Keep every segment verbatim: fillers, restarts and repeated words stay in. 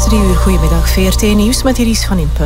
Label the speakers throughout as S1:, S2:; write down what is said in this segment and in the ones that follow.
S1: drie uur, goedemiddag. V R T Nieuws met Iris van Impe.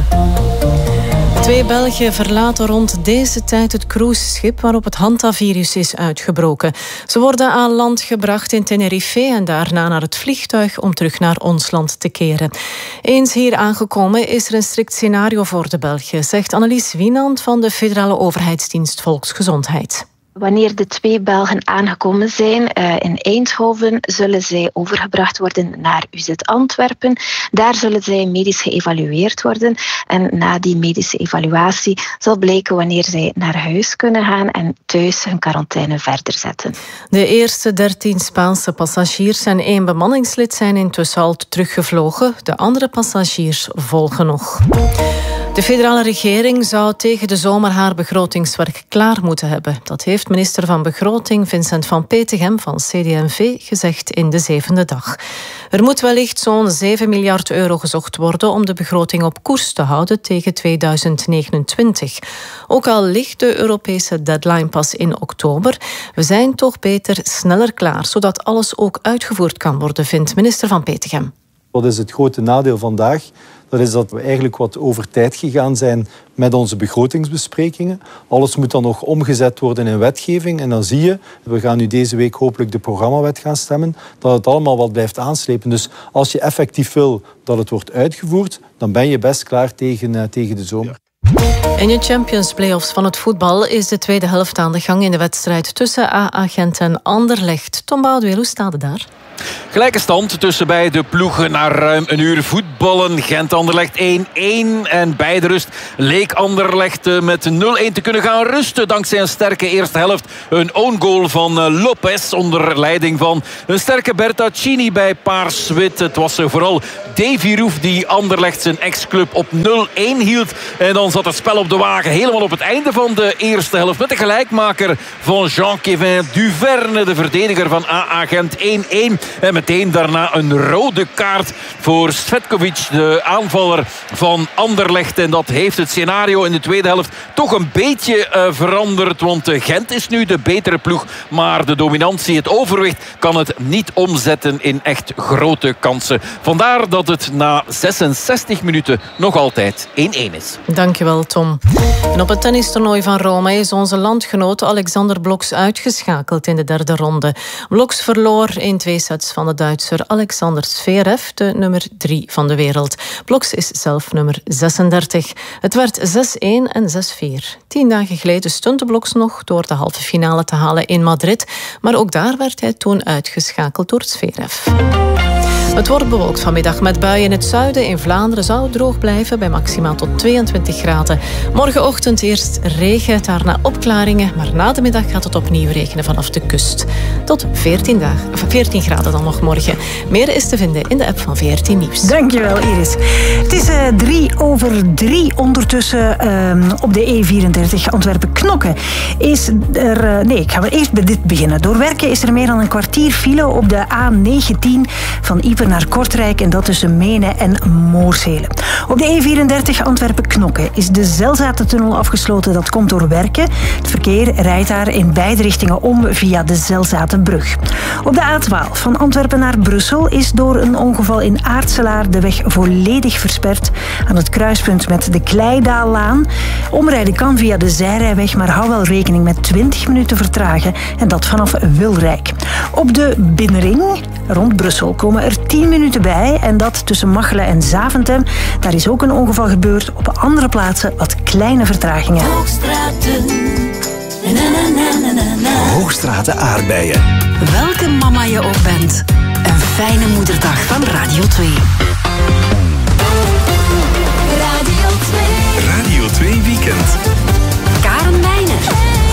S1: Twee Belgen verlaten rond deze tijd het cruiseschip waarop het hantavirus is uitgebroken. Ze worden aan land gebracht in Tenerife en daarna naar het vliegtuig om terug naar ons land te keren. Eens hier aangekomen is er een strikt scenario voor de Belgen, zegt Annelies Wienand van de Federale Overheidsdienst Volksgezondheid.
S2: Wanneer de twee Belgen aangekomen zijn uh, in Eindhoven, zullen zij overgebracht worden naar U Z Antwerpen. Daar zullen zij medisch geëvalueerd worden. En na die medische evaluatie zal blijken wanneer zij naar huis kunnen gaan en thuis hun quarantaine verder zetten.
S1: De eerste dertien Spaanse passagiers en één bemanningslid zijn intussen al teruggevlogen. De andere passagiers volgen nog. De federale regering zou tegen de zomer haar begrotingswerk klaar moeten hebben. Dat heeft minister van Begroting Vincent van Petegem van C D en V gezegd in de zevende dag. Er moet wellicht zo'n zeven miljard euro gezocht worden om de begroting op koers te houden tegen tweeduizend negenentwintig. Ook al ligt de Europese deadline pas in oktober, we zijn toch beter sneller klaar, zodat alles ook uitgevoerd kan worden, vindt minister van Petegem.
S3: Wat is het grote nadeel vandaag? Dat is dat we eigenlijk wat over tijd gegaan zijn met onze begrotingsbesprekingen. Alles moet dan nog omgezet worden in wetgeving. En dan zie je, we gaan nu deze week hopelijk de programmawet gaan stemmen, dat het allemaal wat blijft aanslepen. Dus als je effectief wil dat het wordt uitgevoerd, dan ben je best klaar tegen, uh, tegen de zomer.
S1: In de Champions Playoffs van het voetbal is de tweede helft aan de gang in de wedstrijd tussen A A Gent en Anderlecht. Tom Bouwdeel, hoe staat het daar?
S4: Gelijke stand tussen beide ploegen na ruim een uur voetballen. Gent-Anderlecht één-één. En bij de rust leek Anderlecht met nul-één te kunnen gaan rusten. Dankzij een sterke eerste helft. Een own goal van Lopez onder leiding van een sterke Bertaccini bij Paars-Wit. Het was vooral Davy Roef die Anderlecht zijn ex-club op nul-één hield. En dan zat het spel op de wagen helemaal op het einde van de eerste helft. Met de gelijkmaker van Jean-Kévin Duverne, de verdediger van A A Gent, één-één. En meteen daarna een rode kaart voor Svetkovic, de aanvaller van Anderlecht. En dat heeft het scenario in de tweede helft toch een beetje uh, veranderd. Want uh, Gent is nu de betere ploeg. Maar de dominantie, het overwicht, kan het niet omzetten in echt grote kansen. Vandaar dat het na zesenzestig minuten nog altijd één-één is.
S1: Dankjewel, Tom. En op het tennistoernooi van Rome is onze landgenoot Alexander Bloks uitgeschakeld in de derde ronde. Bloks verloor in twee sets van de Duitser Alexander Zverev, de nummer drie van de wereld. Bloks is zelf nummer zesendertig. Het werd zes-één en zes-vier. Tien dagen geleden stunte Bloks nog door de halve finale te halen in Madrid, maar ook daar werd hij toen uitgeschakeld door Zverev. Het wordt bewolkt vanmiddag met buien in het zuiden. In Vlaanderen zou het droog blijven bij maximaal tot tweeëntwintig graden. Morgenochtend eerst regen, daarna opklaringen. Maar na de middag gaat het opnieuw regenen vanaf de kust. Tot veertien, dagen, veertien graden dan nog morgen. Meer is te vinden in de app van V R T Nieuws.
S5: Dankjewel, Iris. Het is uh, drie over drie ondertussen uh, op de E vierendertig Antwerpen-Knokke. Is er... Uh, nee, ik ga maar eerst bij dit beginnen. Door werken is er meer dan een kwartier file op de A negentien van Ieper naar Kortrijk en dat tussen Menen en Moorselen. Op de E vierendertig Antwerpen-Knokke is de Zelzatentunnel afgesloten. Dat komt door werken. Het verkeer rijdt daar in beide richtingen om via de Zelzatenbrug. Op de A twaalf van Antwerpen naar Brussel is door een ongeval in Aartselaar de weg volledig versperd aan het kruispunt met de Kleidaallaan. Omrijden kan via de zijrijweg, maar hou wel rekening met twintig minuten vertragen en dat vanaf Wilrijk. Op de binnenring rond Brussel komen er tien minuten bij en dat tussen Machelen en Zaventem. Daar is ook een ongeval gebeurd. Op andere plaatsen wat kleine vertragingen.
S6: Hoogstraten. Na, na, na, na, na.
S7: Hoogstraten aardbeien.
S6: Welke mama je ook bent. Een fijne moederdag van Radio twee.